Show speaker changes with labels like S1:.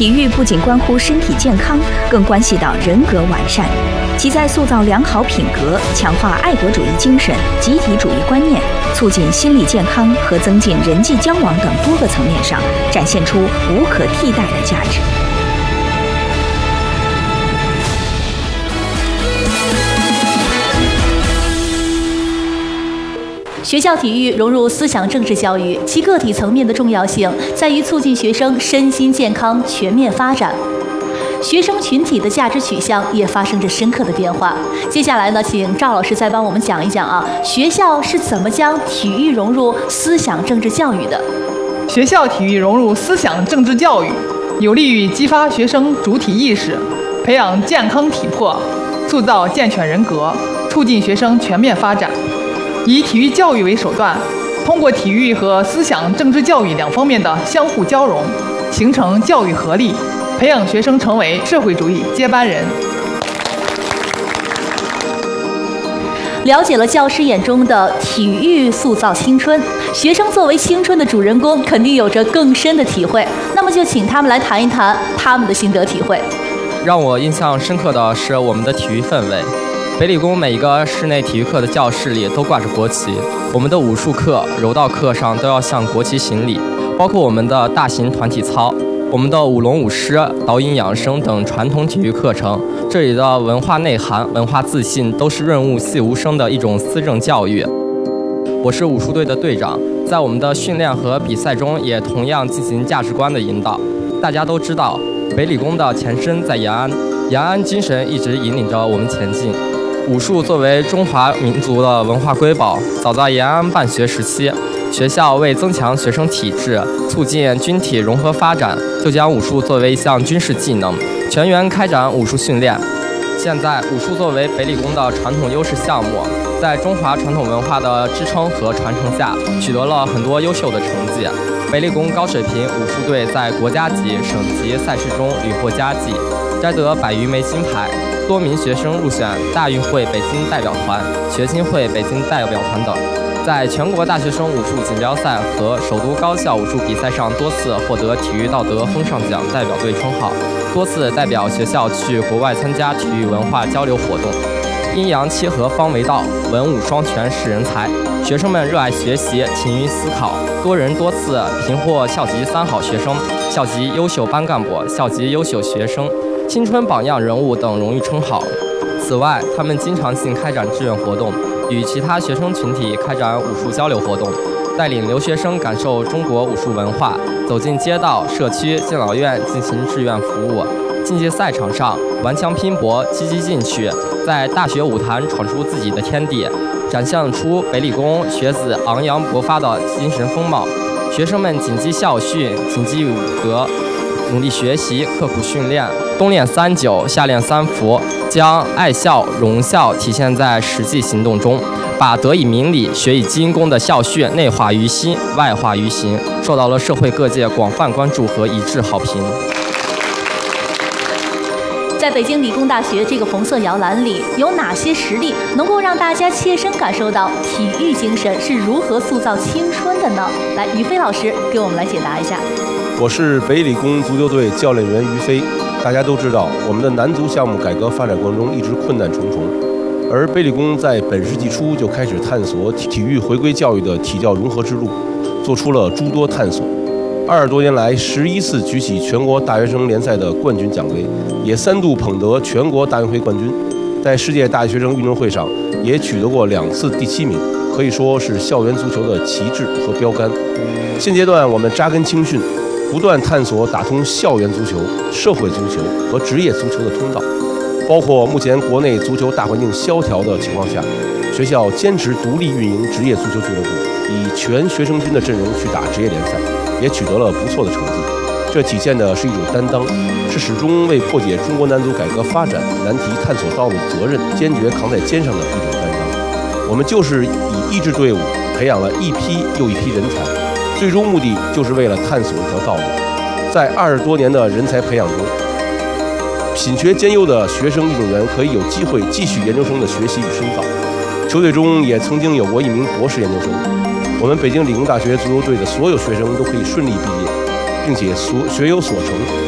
S1: 体育不仅关乎身体健康，更关系到人格完善。其在塑造良好品格、强化爱国主义精神、集体主义观念、促进心理健康和增进人际交往等多个层面上，展现出无可替代的价值。
S2: 学校体育融入思想政治教育，其个体层面的重要性在于促进学生身心健康全面发展。学生群体的价值取向也发生着深刻的变化。接下来呢，请赵老师再帮我们讲一讲学校是怎么将体育融入思想政治教育的。
S3: 学校体育融入思想政治教育，有利于激发学生主体意识，培养健康体魄，塑造健全人格，促进学生全面发展。以体育教育为手段，通过体育和思想政治教育两方面的相互交融，形成教育合力，培养学生成为社会主义接班人。
S2: 了解了教师眼中的体育塑造青春，学生作为青春的主人公，肯定有着更深的体会。那么就请他们来谈一谈他们的心得体会。
S4: 让我印象深刻的是我们的体育氛围。北理工每一个室内体育课的教室里都挂着国旗，我们的武术课、柔道课上都要向国旗行礼，包括我们的大型团体操、我们的舞龙舞狮、导引养生等传统体育课程，这里的文化内涵、文化自信都是润物细无声的一种思政教育。我是武术队的队长，在我们的训练和比赛中也同样进行价值观的引导。大家都知道，北理工的前身在延安，延安精神一直引领着我们前进。武术作为中华民族的文化瑰宝，早在延安办学时期，学校为增强学生体质，促进军体融合发展，就将武术作为一项军事技能，全员开展武术训练。现在，武术作为北理工的传统优势项目，在中华传统文化的支撑和传承下，取得了很多优秀的成绩。北理工高水平武术队在国家级、省级赛事中屡获佳绩，摘得100余枚金牌。多名学生入选大运会北京代表团、学青会北京代表团等，在全国大学生武术锦标赛和首都高校武术比赛上多次获得体育道德风尚奖代表队称号，多次代表学校去国外参加体育文化交流活动。阴阳切合方为道，文武双全是人才。学生们热爱学习，勤于思考，多人多次评获校级3好学生、校级优秀班干部、校级优秀学生、青春榜样人物等荣誉称号。此外，他们经常性开展志愿活动，与其他学生群体开展武术交流活动，带领留学生感受中国武术文化，走进街道、社区、敬老院进行志愿服务。竞技赛场上顽强拼搏、积极进取，在大学舞坛闯出自己的天地，展现出北理工学子昂扬勃发的精神风貌。学生们谨记校训，谨记武德，努力学习，刻苦训练，冬练3久，夏练3伏，将爱校、荣校体现在实际行动中，把德以明理、学以精工的校训内化于心、外化于行，受到了社会各界广泛关注和一致好评。
S2: 在北京理工大学这个红色摇篮里，有哪些实例能够让大家切身感受到体育精神是如何塑造青春的呢？来，于飞老师给我们来解答一下。
S5: 我是北理工足球队教练员于飞。大家都知道，我们的男足项目改革发展过程中一直困难重重，而北理工在本世纪初就开始探索体育回归教育的体教融合之路，做出了诸多探索。20多年来，11次举起全国大学生联赛的冠军奖杯，也3度捧得全国大运会冠军，在世界大学生运动会上也取得过2次第7名，可以说是校园足球的旗帜和标杆。现阶段，我们扎根青训，不断探索打通校园足球、社会足球和职业足球的通道。包括目前国内足球大环境萧条的情况下，学校坚持独立运营职业足球俱乐部，以全学生军的阵容去打职业联赛，也取得了不错的成绩。这体现的是一种担当，是始终为破解中国男足改革发展难题探索道路责任坚决扛在肩上的一种担当。我们就是以一支队伍培养了一批又一批人才，最终目的就是为了探索一条道路。在20多年的人才培养中，品学兼优的学生运动员可以有机会继续研究生的学习与深造。球队中也曾经有过1名博士研究生。我们北京理工大学足球队的所有学生都可以顺利毕业，并且学有所成，